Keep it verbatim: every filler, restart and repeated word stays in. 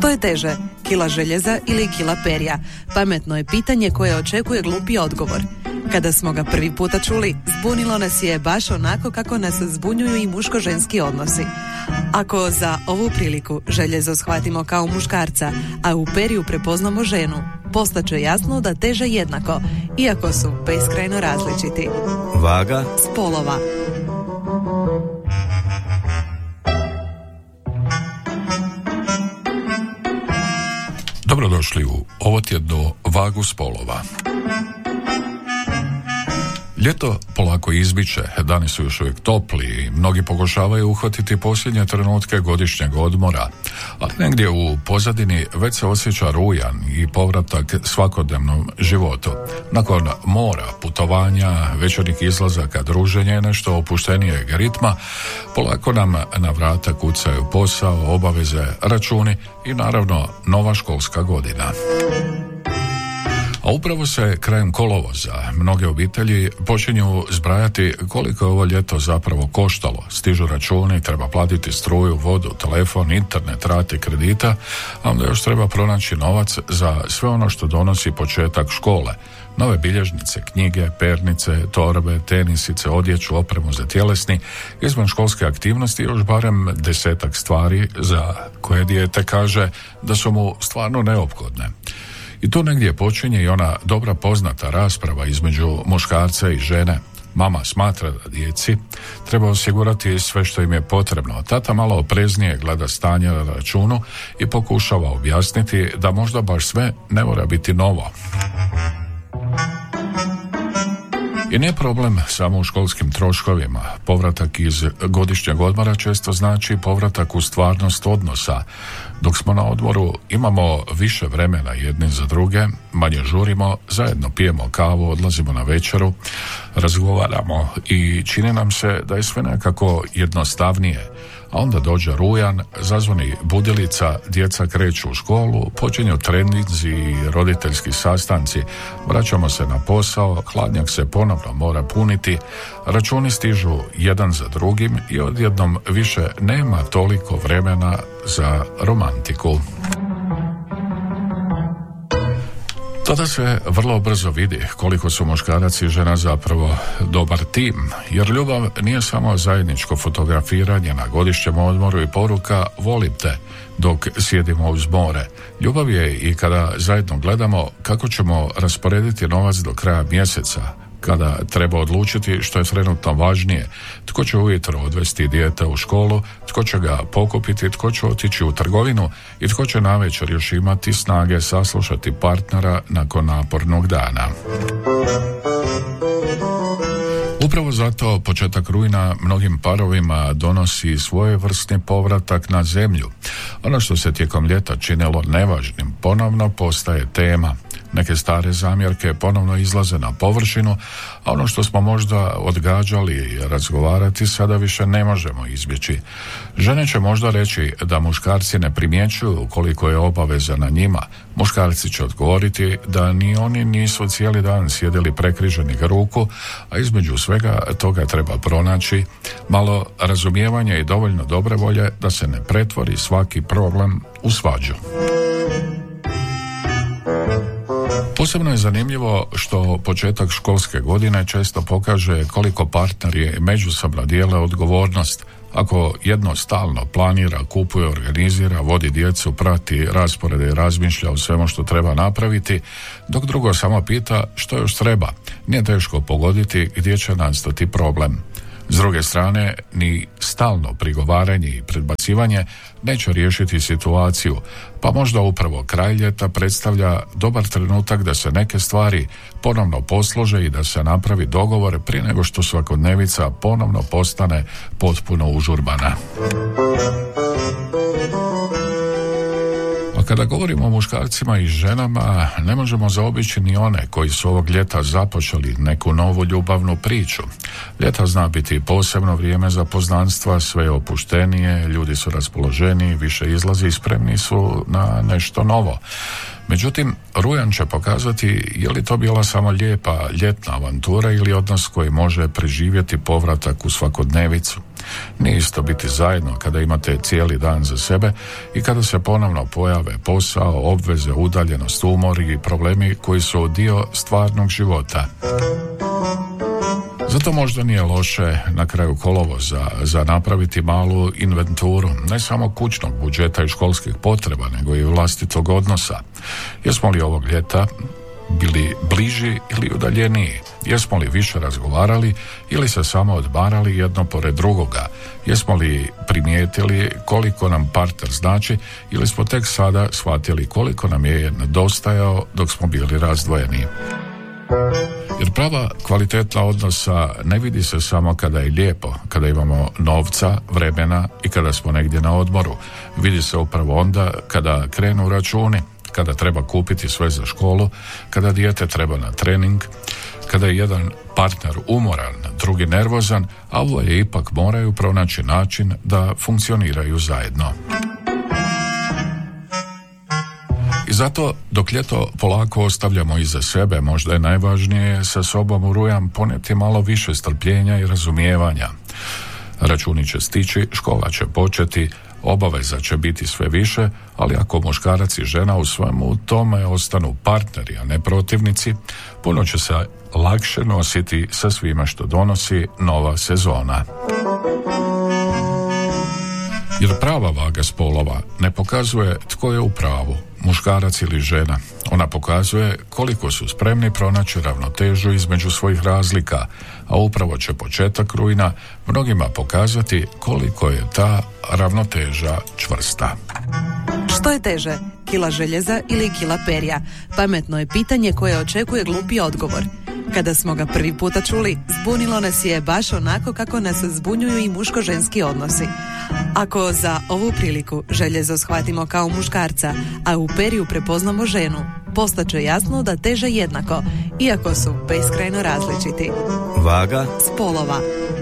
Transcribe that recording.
Što je teže, kila željeza ili kila perja? Pametno je pitanje koje očekuje glupi odgovor. Kada smo ga prvi puta čuli, zbunilo nas je baš onako kako nas zbunjuju i muško-ženski odnosi. Ako za ovu priliku željezo shvatimo kao muškarca, a u perju prepoznamo ženu, postaće jasno da teže jednako, iako su beskrajno različiti. Vaga spolova. Dobrodošli u ovotjednu Vagu spolova. Ljeto polako izbiće, dani su još uvijek topli i mnogi pokušavaju uhvatiti posljednje trenutke godišnjeg odmora, ali negdje u pozadini već se osjeća rujan i povratak svakodnevnom životu. Nakon mora, putovanja, večernjih izlazaka, druženja i nešto opuštenijeg ritma, polako nam na vrata kucaju posao, obaveze, računi i naravno nova školska godina. A upravo se krajem kolovoza mnoge obitelji počinju zbrajati koliko je ovo ljeto zapravo koštalo. Stižu računi, treba platiti struju, vodu, telefon, internet, rate kredita, a onda još treba pronaći novac za sve ono što donosi početak škole. Nove bilježnice, knjige, pernice, torbe, tenisice, odjeću, opremu za tjelesni, izvan školske aktivnosti, još barem desetak stvari za koje dijete kaže da su mu stvarno neophodne. I tu negdje počinje i ona dobra poznata rasprava između muškarca i žene. Mama smatra da djeci treba osigurati sve što im je potrebno. Tata malo opreznije gleda stanje na računu i pokušava objasniti da možda baš sve ne mora biti novo. I nije problem samo u školskim troškovima. Povratak iz godišnjeg odmora često znači povratak u stvarnost odnosa. Dok smo na odmoru imamo više vremena jedni za druge, manje žurimo, zajedno pijemo kavu, odlazimo na večeru, razgovaramo i čini nam se da je sve nekako jednostavnije. A onda dođe rujan, zazvoni budilica, djeca kreću u školu, počinju treninzi i roditeljski sastanci, vraćamo se na posao, hladnjak se ponovno mora puniti, računi stižu jedan za drugim i odjednom više nema toliko vremena za romantiku. Tada se vrlo brzo vidi koliko su muškarac i žena zapravo dobar tim, jer ljubav nije samo zajedničko fotografiranje na godišnjem odmoru i poruka volim te dok sjedimo uz more. Ljubav je i kada zajedno gledamo kako ćemo rasporediti novac do kraja mjeseca, kada treba odlučiti što je trenutno važnije, tko će ujutro odvesti dijete u školu, tko će ga pokupiti, tko će otići u trgovinu i tko će navečer još imati snage saslušati partnera nakon napornog dana. Upravo zato početak rujna mnogim parovima donosi svojevrsni povratak na zemlju. Ono što se tijekom ljeta činilo nevažnim ponovno postaje tema. Neke stare zamjerke ponovno izlaze na površinu, a ono što smo možda odgađali razgovarati sada više ne možemo izbjeći. Žene će možda reći da muškarci ne primjećuju koliko je obaveza na njima. Muškarci će odgovoriti da ni oni nisu cijeli dan sjedili prekriženih ruku, a između svega toga treba pronaći malo razumijevanja i dovoljno dobre volje da se ne pretvori svaki problem u svađu. Posebno je zanimljivo što početak školske godine često pokaže koliko partneri međusobno dijele odgovornost. Ako jedno stalno planira, kupuje, organizira, vodi djecu, prati rasporede i razmišlja o svemu što treba napraviti, dok drugo samo pita što još treba. Nije teško pogoditi gdje će nastati problem. S druge strane, ni stalno prigovaranje i predbacivanje neće riješiti situaciju, pa možda upravo kraj ljeta predstavlja dobar trenutak da se neke stvari ponovno poslože i da se napravi dogovor prije nego što svakodnevica ponovno postane potpuno užurbana. A kada govorimo o muškarcima i ženama, ne možemo zaobići ni one koji su ovog ljeta započeli neku novu ljubavnu priču. Ljeta zna biti posebno vrijeme za poznanstva, sve je opuštenije, ljudi su raspoloženiji, više izlazi i spremni su na nešto novo. Međutim, rujan će pokazati je li to bila samo lijepa ljetna avantura ili odnos koji može preživjeti povratak u svakodnevicu. Nije isto biti zajedno kada imate cijeli dan za sebe i kada se ponovno pojave posao, obveze, udaljenost, umor i problemi koji su dio stvarnog života. Zato možda nije loše na kraju kolovoza za napraviti malu inventuru ne samo kućnog budžeta i školskih potreba, nego i vlastitog odnosa. Jesmo li ovog ljeta bili bliži ili udaljeniji? Jesmo li više razgovarali ili se samo odmarali jedno pored drugoga? Jesmo li primijetili koliko nam partner znači ili smo tek sada shvatili koliko nam je nedostajao dok smo bili razdvojeni? Jer prava kvalitetna odnosa ne vidi se samo kada je lijepo, kada imamo novca, vremena i kada smo negdje na odmoru. Vidi se upravo onda kada krenu računi, kada treba kupiti sve za školu, kada dijete treba na trening, kada je jedan partner umoran, drugi nervozan, a oboje ipak moraju pronaći način da funkcioniraju zajedno. I zato, dok ljeto polako ostavljamo iza sebe, možda je najvažnije sa sobom u rujan ponijeti malo više strpljenja i razumijevanja. Računi će stići, škola će početi, obaveza će biti sve više, ali ako muškarac i žena u svemu tome ostanu partneri, a ne protivnici, puno će se lakše nositi sa svime što donosi nova sezona. Jer prava vaga spolova ne pokazuje tko je u pravu, muškarac ili žena. Ona pokazuje koliko su spremni pronaći ravnotežu između svojih razlika, a upravo će početak rujna mnogima pokazati koliko je ta ravnoteža čvrsta. Što je teže, kila željeza ili kila perja? Pametno je pitanje koje očekuje glupi odgovor. Kada smo ga prvi puta čuli, zbunilo nas je baš onako kako nas zbunjuju i muško-ženski odnosi. Ako za ovu priliku željezo shvatimo kao muškarca, a u perju prepoznamo ženu, postaće jasno da teže jednako, iako su beskrajno različiti. Vaga spolova.